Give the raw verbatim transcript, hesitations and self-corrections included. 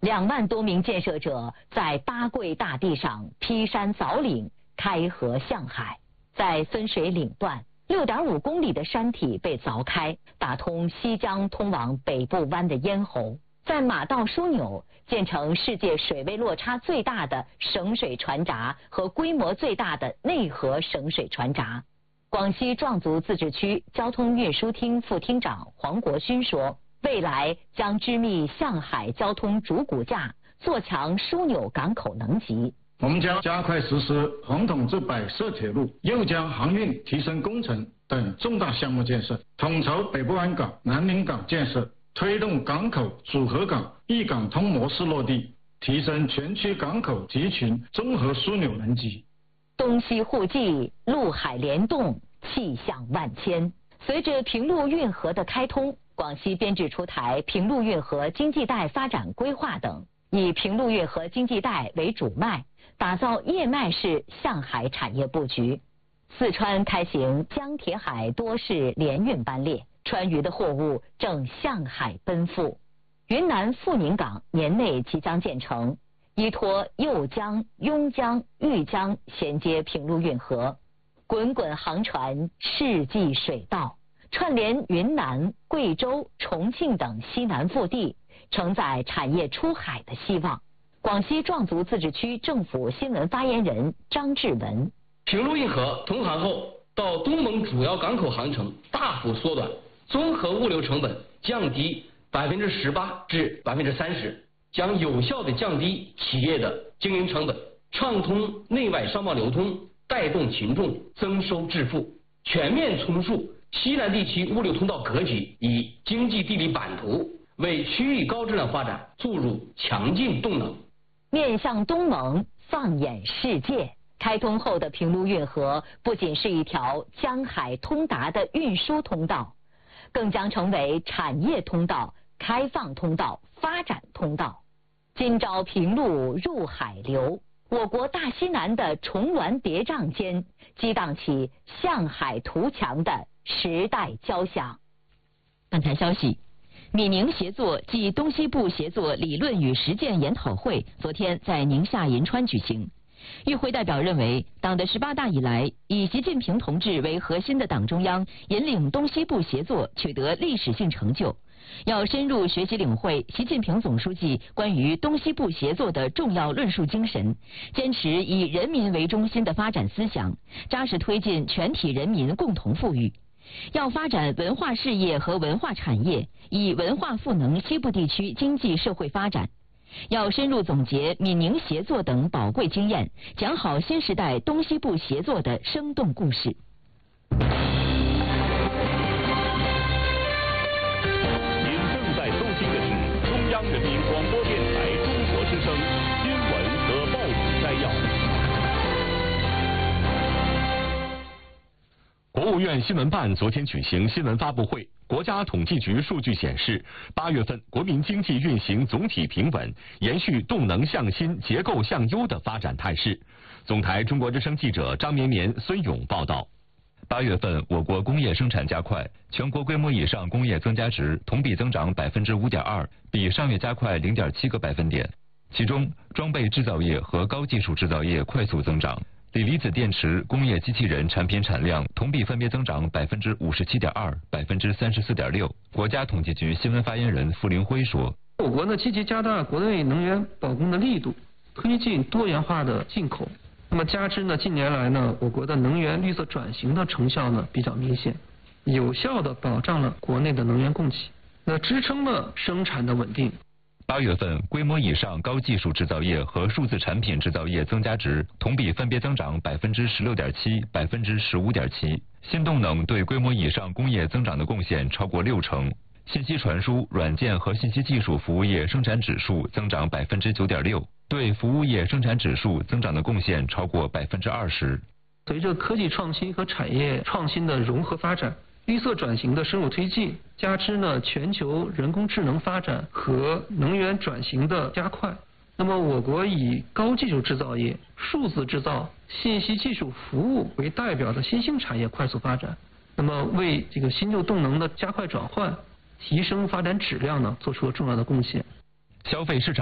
两万多名建设者在八桂大地上劈山凿岭，开河向海。在分水岭段，六点五公里的山体被凿开，打通西江通往北部湾的咽喉。在马道枢纽建成世界水位落差最大的省水船闸和规模最大的内河省水船闸。广西壮族自治区交通运输厅副厅长黄国勋说，未来将织密向海交通主骨架，做强枢纽港口能级。 我们将加快实施红统制摆设铁路、又将航运提升工程等重大项目建设，统筹北部湾港、南宁港建设，推动港口组合港、一港通模式落地，提升全区港口集群综合枢纽能级。 东西互济，陆海联动，气象万千。随着平陆运河的开通，广西编制出台平陆运河经济带发展规划等，以平陆运河经济带为主脉，打造叶脉式向海产业布局。四川开行江铁海多式联运班列，川渝的货物正向海奔赴。云南富宁港年内即将建成，依托右江、邕江、豫江衔接平陆运河，滚滚航船，世纪水道，串联云南、贵州、重庆等西南腹地，承载产业出海的希望。广西壮族自治区政府新闻发言人张志文： 平陆运河通航后，到东盟主要港口航程大幅缩短，综合物流成本降低百分之十八至百分之三十，将有效地降低企业的经营成本，畅通内外商贸流通，带动群众增收致富，全面重塑西南地区物流通道格局与经济地理版图，为区域高质量发展注入强劲动能。 面向东盟，放眼世界，开通后的平陆运河不仅是一条江海通达的运输通道，更将成为产业通道、开放通道、发展通道。今朝平陆入海流，我国大西南的重峦叠嶂间，激荡起向海图强的时代交响。 本台消息，闽宁协作暨东西部协作理论与实践研讨会昨天在宁夏银川举行。与会代表认为，党的十八大以来，以习近平同志为核心的党中央引领东西部协作取得历史性成就，要深入学习领会习近平总书记关于东西部协作的重要论述精神，坚持以人民为中心的发展思想，扎实推进全体人民共同富裕。要发展文化事业和文化产业，以文化赋能西部地区经济社会发展。要深入总结闽宁协作等宝贵经验，讲好新时代东西部协作的生动故事。 您正在收听的是中央人民广播电台中国之声新闻和报纸摘要。国务院新闻办昨天举行新闻发布会。国家统计局数据显示，八月份国民经济运行总体平稳，延续动能向新、结构向优的发展态势。总台中国之声记者张绵绵、孙勇报道。 八月份，我国工业生产加快，全国规模以上工业增加值同比增长百分之五点二，比上月加快零点七个百分点。其中，装备制造业和高技术制造业快速增长。锂离子电池、工业机器人产品产量同比分别增长百分之五十七点二、百分之三十四点六。国家统计局新闻发言人傅林辉说：“ 我国呢积极加大国内能源保供的力度，推进多元化的进口。那么加之呢，近年来呢，我国的能源绿色转型的成效呢比较明显，有效的保障了国内的能源供给，那支撑了生产的稳定。” 八月份，规模以上高技术制造业和数字产品制造业增加值同比分别增长百分之十六点七、百分之十五点七。新动能对规模以上工业增长的贡献超过六成。信息传输、软件和信息技术服务业生产指数增长百分之九点六，对服务业生产指数增长的贡献超过百分之二十。 随着科技创新和产业创新的融合发展，绿色转型的深入推进，加之呢全球人工智能发展和能源转型的加快，那么我国以高技术制造业、数字制造、信息技术服务为代表的新兴产业快速发展，那么为这个新旧动能的加快转换、提升发展质量呢做出了重要的贡献。 消费市场